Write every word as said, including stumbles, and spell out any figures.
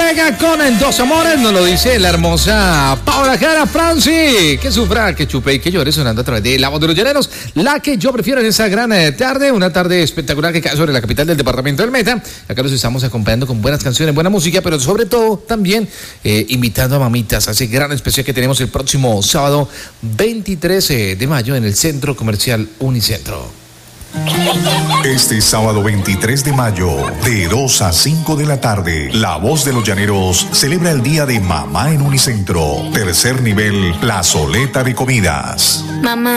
Vega con en Dos Amores, nos lo dice la hermosa Paola Jara Franci. Que sufra, que chupe y que llore sonando a través de La Voz de los Llaneros. La que yo prefiero en esa gran tarde, una tarde espectacular que cae sobre la capital del departamento del Meta. Acá los estamos acompañando con buenas canciones, buena música, pero sobre todo también eh, invitando a mamitas a ese gran especial que tenemos el próximo sábado veintitrés de mayo en el Centro Comercial Unicentro. Este sábado veintitrés de mayo, de dos a cinco de la tarde, La Voz de los Llaneros celebra el Día de Mamá en Unicentro. Tercer nivel, plazoleta de comidas. Mamá.